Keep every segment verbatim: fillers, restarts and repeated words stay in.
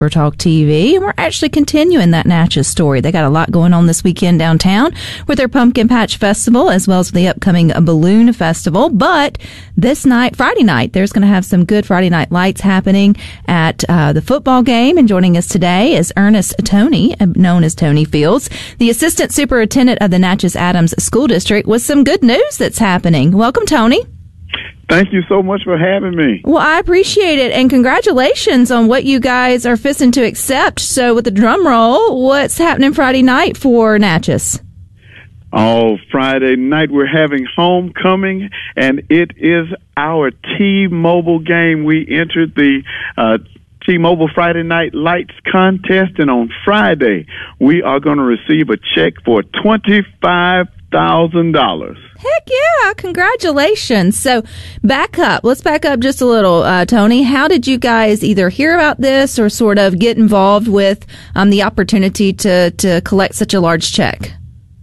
Talk T V, and we're actually continuing that Natchez story. They got a lot going on this weekend downtown with their Pumpkin Patch Festival as well as the upcoming Balloon Festival. But this night, Friday night, there's going to have some good Friday night lights happening at uh, the football game. And joining us today is Ernest Tony, known as Tony Fields, the Assistant Superintendent of the Natchez Adams School District, with some good news that's happening. Welcome, Tony. Thank you so much for having me. Well, I appreciate it, and congratulations on what you guys are fisting to accept. So with the drum roll, what's happening Friday night for Natchez? Oh, Friday night we're having homecoming, and it is our T-Mobile game. We entered the uh, T-Mobile Friday Night Lights contest, and on Friday we are going to receive a check for twenty-five thousand dollars. Heck yeah, congratulations. So back up. Let's back up just a little, uh, Tony. How did you guys either hear about this or sort of get involved with um, the opportunity to, to collect such a large check?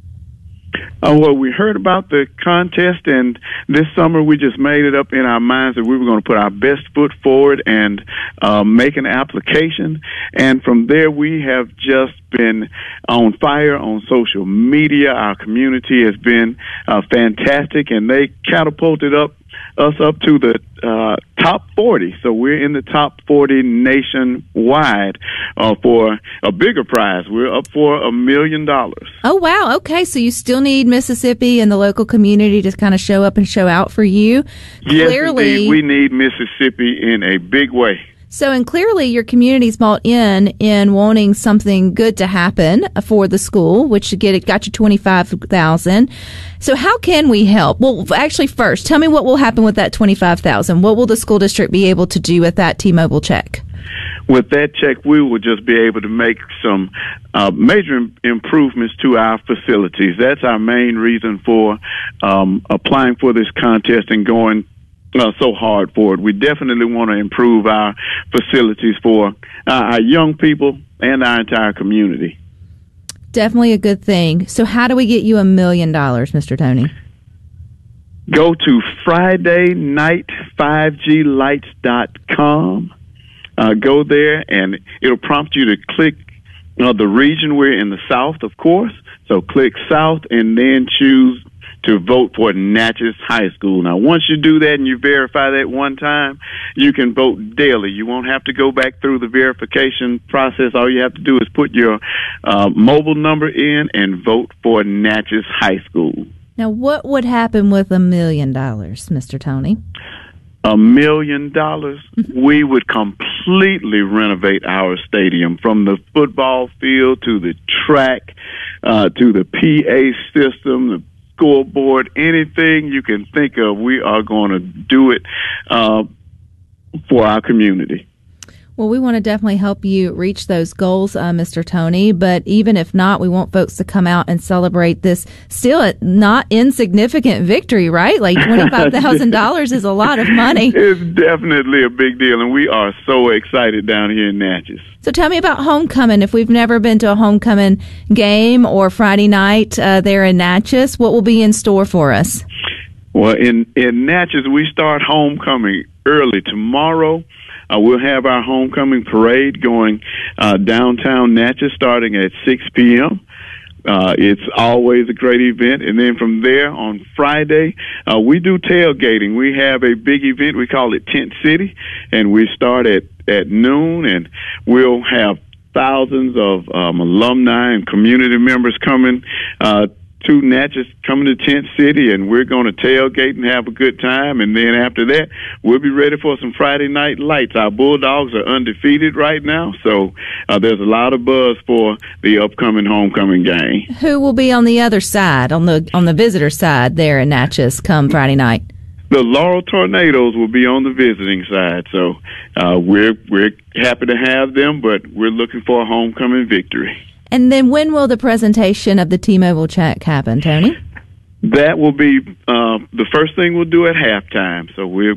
Uh, well, we heard about the contest, and this summer we just made it up in our minds that we were going to put our best foot forward and uh, make an application. And from there, we have just been on fire on social media. Our community has been uh, fantastic, and they catapulted up us up to the uh, top forty. So we're in the top forty nationwide uh, for a bigger prize. We're up for a million dollars. Oh, wow. Okay. So you still need Mississippi and the local community to kind of show up and show out for you. Yes, Clearly, indeed. We need Mississippi in a big way. So, and clearly your community's bought in in wanting something good to happen for the school, which get it got you twenty-five thousand dollars. So how can we help? Well, actually, first, tell me what will happen with that twenty-five thousand dollars. What will the school district be able to do with that T-Mobile check? With that check, we will just be able to make some uh, major im- improvements to our facilities. That's our main reason for um, applying for this contest and going Uh, so hard for it. We definitely want to improve our facilities for uh, our young people and our entire community. Definitely a good thing. So how do we get you a million dollars, Mister Tony? Go to Friday night five G lights dot com. Uh, go there, and it'll prompt you to click uh, the region. We're in the South, of course. So click South and then choose to vote for Natchez High School. Now, once you do that and you verify that one time, you can vote daily. You won't have to go back through the verification process. All you have to do is put your uh, mobile number in and vote for Natchez High School. Now, what would happen with a million dollars, Mister Tony? A million dollars, we would completely renovate our stadium, from the football field to the track, uh, to the P A system, the scoreboard, anything you can think of. We are going to do it uh, for our community. Well, we want to definitely help you reach those goals, uh, Mister Tony. But even if not, we want folks to come out and celebrate this still a not insignificant victory, right? Like twenty-five thousand dollars is a lot of money. It's definitely a big deal, and we are so excited down here in Natchez. So tell me about homecoming. If we've never been to a homecoming game or Friday night uh, there in Natchez, what will be in store for us? Well, in, in Natchez, we start homecoming early tomorrow. Uh, we'll have our homecoming parade going uh, downtown Natchez starting at six p.m. Uh, it's always a great event. And then from there on Friday, uh, we do tailgating. We have a big event. We call it Tent City, and we start at, at noon, and we'll have thousands of um, alumni and community members coming uh to Natchez, coming to Tent City, and we're going to tailgate and have a good time. And then after that, we'll be ready for some Friday night lights. Our Bulldogs are undefeated right now, so uh, there's a lot of buzz for the upcoming homecoming game. Who will be on the other side, on the on the visitor side there in Natchez come Friday night? The Laurel Tornadoes will be on the visiting side, so uh, we're we're happy to have them, but we're looking for a homecoming victory. And then when will the presentation of the T-Mobile check happen, Tony? That will be uh, the first thing we'll do at halftime. So we'll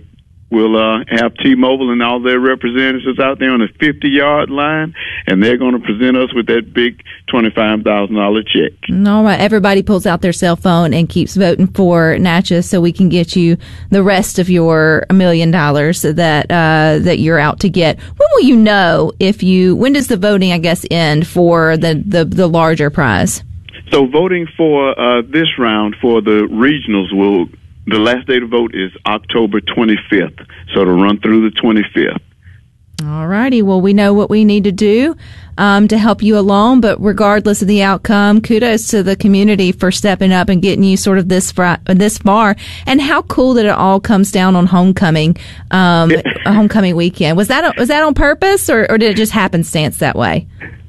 we'll uh, have T-Mobile and all their representatives out there on the fifty-yard line, and they're going to present us with that big twenty-five thousand dollars check. All right. Everybody pulls out their cell phone and keeps voting for Natchez so we can get you the rest of your million dollars that uh, that you're out to get. When will you know if you, when does the voting, I guess, end for the, the, the larger prize? So voting for uh, this round for the regionals will, the last day to vote is October twenty-fifth. So it'll run through the twenty-fifth. All righty. Well, we know what we need to do um, to help you along, but regardless of the outcome, kudos to the community for stepping up and getting you sort of this far, this far. And how cool that it all comes down on homecoming, um, homecoming weekend. Was that was that on purpose, or, or did it just happenstance that way?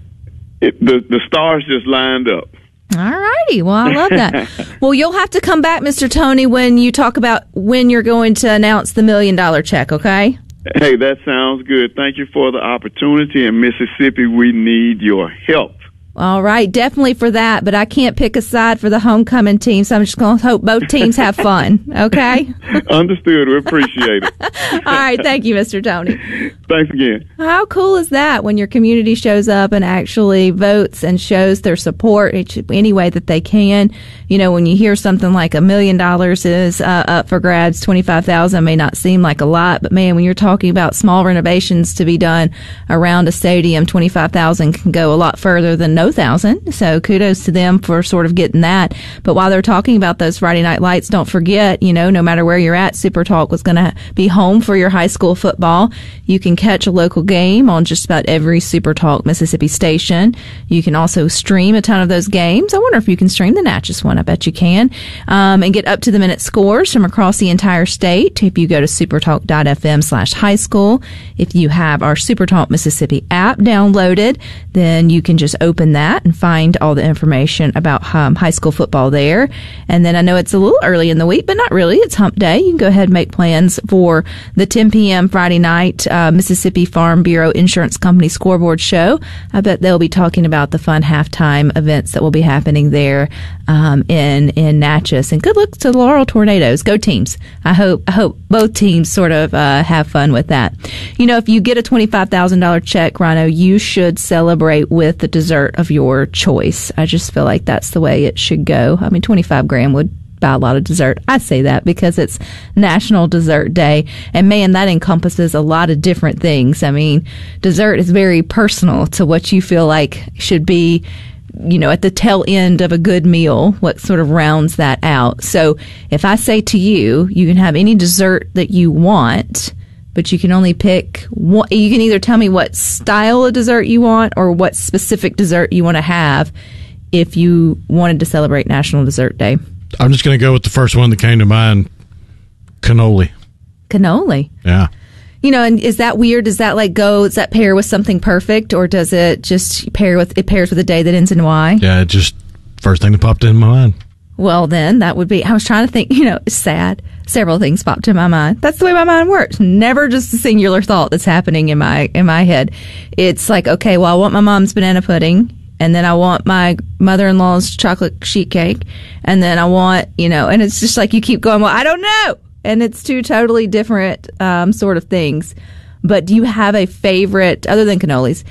It, the the stars just lined up. All righty. Well, I love that. Well, you'll have to come back, Mister Tony, when you talk about when you're going to announce the million dollar check, okay? Hey, that sounds good. Thank you for the opportunity. In Mississippi, we need your help. All right, definitely for that, but I can't pick a side for the homecoming team, so I'm just going to hope both teams have fun, okay? Understood. We appreciate it. All right, thank you, Mister Tony. Thanks again. How cool is that when your community shows up and actually votes and shows their support any way that they can? You know, when you hear something like a million dollars is uh, up for grabs, twenty-five thousand may not seem like a lot, but man, when you're talking about small renovations to be done around a stadium, twenty-five thousand can go a lot further than no thousand. So kudos to them for sort of getting that. But while they're talking about those Friday night lights, don't forget, you know, no matter where you're at, Super Talk was going to be home for your high school football. You can catch a local game on just about every Super Talk Mississippi station. You can also stream a ton of those games. I wonder if you can stream the Natchez one. I bet you can. Um, and get up to the minute scores from across the entire state if you go to supertalk.fm slash high school. If you have our Super Talk Mississippi app downloaded, then you can just open that and find all the information about um, high school football there. And then I know it's a little early in the week, but not really. It's hump day. You can go ahead and make plans for the ten p.m. Friday night uh, Mississippi Farm Bureau Insurance Company scoreboard show. I bet they'll be talking about the fun halftime events that will be happening there um, in in Natchez. And good luck to the Laurel Tornadoes. Go teams. I hope I hope both teams sort of uh, have fun with that. You know, if you get a twenty-five thousand dollars check, Rhino, you should celebrate with the dessert of your choice. I just feel like that's the way it should go. I mean, twenty-five grand would buy a lot of dessert. I say that because it's National Dessert Day, and man, that encompasses a lot of different things. I mean, dessert is very personal to what you feel like should be, you know, at the tail end of a good meal, what sort of rounds that out. So if I say to you, you can have any dessert that you want, but you can only pick one. You can either tell me what style of dessert you want or what specific dessert you want to have if you wanted to celebrate National Dessert Day. I'm just going to go with the first one that came to mind, cannoli. Cannoli? Yeah. You know, and is that weird? Does that like go, does that pair with something perfect, or does it just pair with, it pairs with a day that ends in Y? Yeah, it just, first thing that popped in my mind. Well, then that would be, I was trying to think, you know, it's sad. Several things popped in my mind. That's the way my mind works. Never just a singular thought that's happening in my, in my head. It's like, okay, well, I want my mom's banana pudding, and then I want my mother-in-law's chocolate sheet cake, and then I want, you know, and it's just like you keep going, well, I don't know. And it's two totally different um, sort of things. But do you have a favorite, other than cannolis,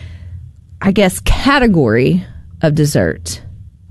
I guess, category of dessert?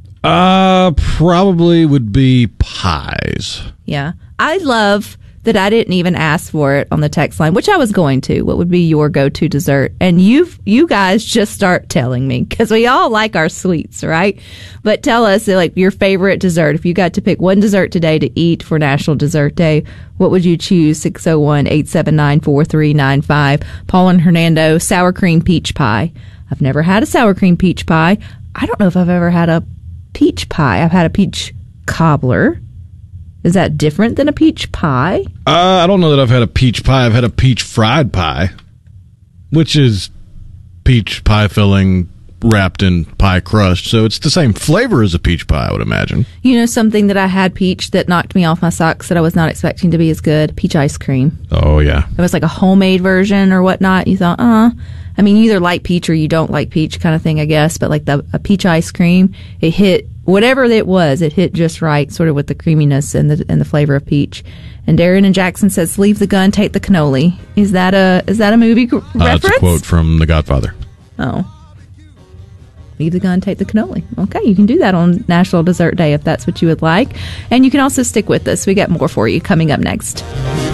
Uh, probably would be pies. Yeah. I love that I didn't even ask for it on the text line, which I was going to. What would be your go-to dessert? And you you guys just start telling me, because we all like our sweets, right? But tell us, like, your favorite dessert. If you got to pick one dessert today to eat for National Dessert Day, what would you choose? six oh one, eight seven nine, four three nine five. Paul and Hernando, sour cream peach pie. I've never had a sour cream peach pie. I don't know if I've ever had a peach pie. I've had a peach cobbler. Is that different than a peach pie? Uh, I don't know that I've had a peach pie. I've had a peach fried pie, which is peach pie filling wrapped in pie crust. So it's the same flavor as a peach pie, I would imagine. You know, something that I had peach that knocked me off my socks that I was not expecting to be as good? Peach ice cream. Oh, yeah. It was like a homemade version or whatnot. You thought, uh, I mean, you either like peach or you don't like peach kind of thing, I guess. But like the a peach ice cream, it hit, whatever it was, it hit just right, sort of with the creaminess and the and the flavor of peach. And Darren and Jackson says, "Leave the gun, take the cannoli." Is that a is that a movie c- Uh, reference? it's a quote from The Godfather. Oh. Leave the gun, take the cannoli. Okay, you can do that on National Dessert Day if that's what you would like. And you can also stick with us. We got more for you coming up next.